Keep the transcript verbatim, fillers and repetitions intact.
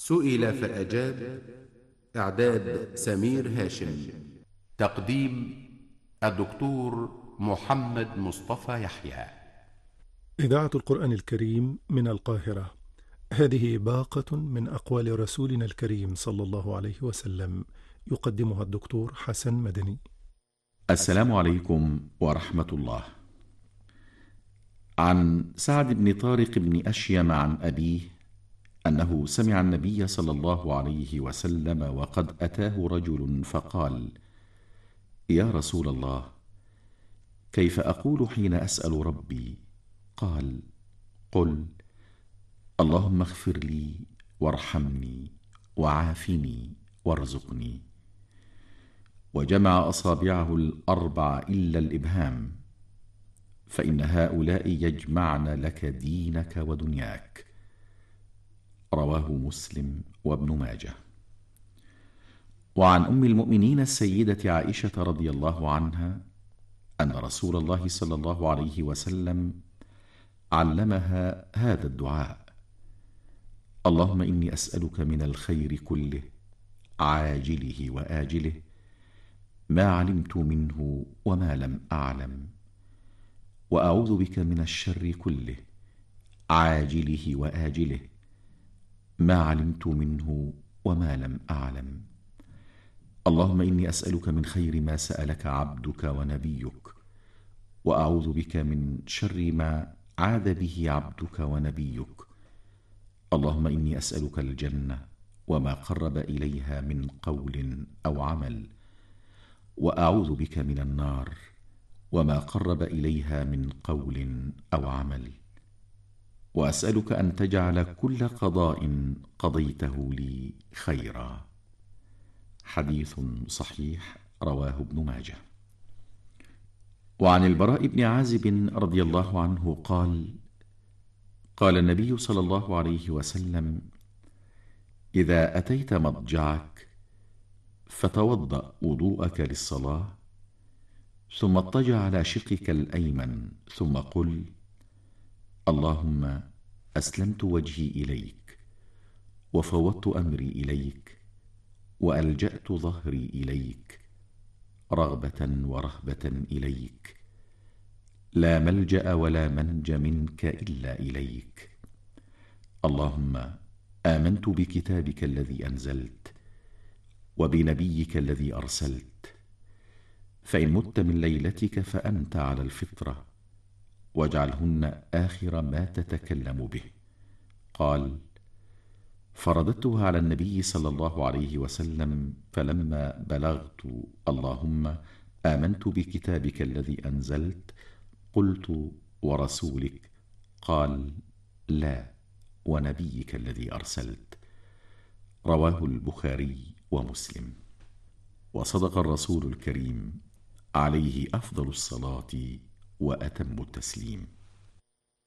سئل فأجاب. إعداد سمير هاشم. تقديم الدكتور محمد مصطفى يحيى. إذاعة القرآن الكريم من القاهرة. هذه باقة من أقوال رسولنا الكريم صلى الله عليه وسلم، يقدمها الدكتور حسن مدني. السلام عليكم ورحمة الله. عن سعد بن طارق بن أشيم عن أبيه أنه سمع النبي صلى الله عليه وسلم وقد أتاه رجل فقال: يا رسول الله، كيف أقول حين أسأل ربي؟ قال: قل: اللهم اغفر لي وارحمني وعافني وارزقني. وجمع أصابعه الأربع إلا الإبهام، فإن هؤلاء يجمعن لك دينك ودنياك. رواه مسلم وابن ماجه. وعن أم المؤمنين السيدة عائشة رضي الله عنها أن رسول الله صلى الله عليه وسلم علمها هذا الدعاء: اللهم إني أسألك من الخير كله عاجله وآجله ما علمت منه وما لم أعلم، وأعوذ بك من الشر كله عاجله وآجله ما علمت منه وما لم أعلم. اللهم إني أسألك من خير ما سألك عبدك ونبيك، وأعوذ بك من شر ما عاذ به عبدك ونبيك. اللهم إني أسألك الجنة وما قرب إليها من قول أو عمل، وأعوذ بك من النار وما قرب إليها من قول أو عمل. وأسألك أن تجعل كل قضاء قضيته لي خيرا. حديث صحيح، رواه ابن ماجه. وعن البراء بن عازب رضي الله عنه قال: قال النبي صلى الله عليه وسلم: إذا أتيت مضجعك فتوضأ وضوءك للصلاة، ثم اضطجع على شقك الأيمن، ثم قل: اللهم أسلمت وجهي إليك، وفوضت أمري إليك، وألجأت ظهري إليك، رغبة ورهبة إليك، لا ملجأ ولا منج منك إلا إليك. اللهم آمنت بكتابك الذي أنزلت وبنبيك الذي أرسلت، فإن مت من ليلتك فأنت على الفطرة، واجعلهن آخر ما تتكلم به. قال: فرددتها على النبي صلى الله عليه وسلم، فلما بلغت اللهم آمنت بكتابك الذي أنزلت قلت: ورسولك؟ قال: لا، ونبيك الذي أرسلت. رواه البخاري ومسلم. وصدق الرسول الكريم عليه أفضل الصلاة وأتم التسليم.